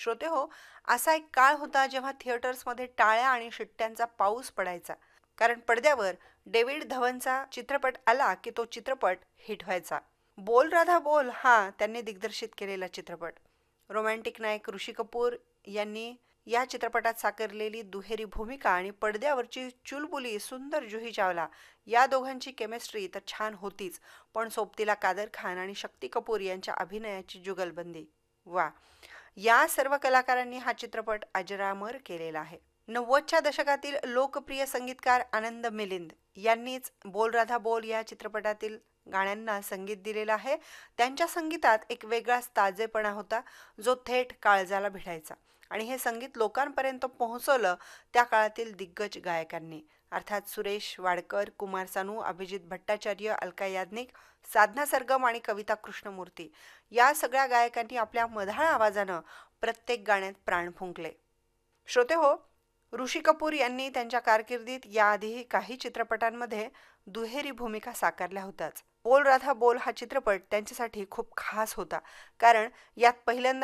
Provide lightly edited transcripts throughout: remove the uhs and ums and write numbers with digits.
श्रोते हो, असा एक काळ होता जेव्हा थिएटर्समध्ये टाळ्या आणि शिट्ट्यांचा पाऊस पडायचा. कारण पडद्यावर डेव्हिड धवनचा चित्रपट आला की तो चित्रपट हिट व्हायचा. बोल राधा बोल हा त्यांनी दिग्दर्शित केलेला चित्रपट. रोमॅन्टिक नायक ऋषी कपूर यांनी या चित्रपटात साकारलेली दुहेरी भूमिका आणि पडद्यावरची चुलबुली सुंदर जुही चावला या दोघांची केमिस्ट्री तर छान होतीच, पण सोबतीला कादर खान आणि शक्ती कपूर यांच्या अभिनयाची जुगलबंदी. वा, या सर्व कलाकारांनी हा चित्रपट अजरामर केलेला आहे. 90च्या दशकातील लोकप्रिय संगीतकार आनंद मिलिंद यांनीच बोल राधा बोल या चित्रपटातील गाण्यांना संगीत दिलेलं आहे. त्यांच्या संगीतात एक वेगळाच ताजेपणा होता जो थेट काळजाला भिडायचा. आणि हे संगीत लोकांपर्यंत पोहोचवलं त्या काळातील दिग्गज गायकांनी, अर्थात सुरेश वाडकर, कुमार सानू, अभिजित भट्टाचार्य, अलका याज्ञिक, साधना सरगम आणि कविता कृष्णमूर्ती या सगळ्या गायकांनी आपल्या मधाळ आवाजानं प्रत्येक गाण्यात प्राण फुंकले. श्रोते हो, ऋषी कपूर यांनी त्यांच्या कारकिर्दीत याआधीही काही चित्रपटांमध्ये दुहेरी भूमिका साकारल्या होत्याच. बोल राधा बोल हा चित्रपट त्यांच्यासाठी खूप खास होता, कारण यात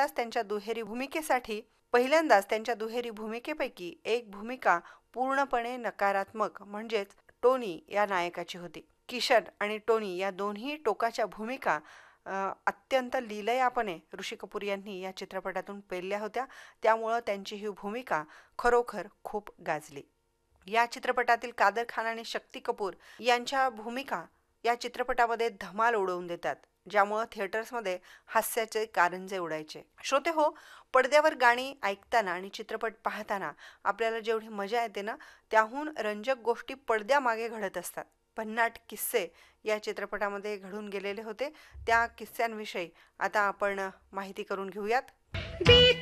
पहिल्यांदाच त्यांच्या दुहेरी भूमिकेपैकी एक भूमिका पूर्णपणे नकारात्मक म्हणजेच टोनी या नायकाची होती. किशन आणि टोनी या दोन्ही टोकाच्या भूमिका अत्यंत लीलयापणे ऋषी कपूर यांनी या चित्रपटातून पेलल्या होत्या. त्यामुळं त्यांची ही भूमिका खरोखर खूप गाजली. या चित्रपटातील कादर खान आणि शक्ती कपूर यांच्या भूमिका या चित्रपटामध्ये धमाल उडवून देतात, ज्यामुळं थिएटर्समध्ये हास्याचे कारंजे उडायचे. श्रोते हो, पडद्यावर गाणी ऐकताना आणि चित्रपट पाहताना आपल्याला जेवढी मजा येते ना, त्याहून रंजक गोष्टी पडद्यामागे घडत असतात. भन्नाट किस्से या चित्रपटामध्ये घडून गेलेले होते. त्या किस्स्यांविषयी आता आपण माहिती करून घेऊयात.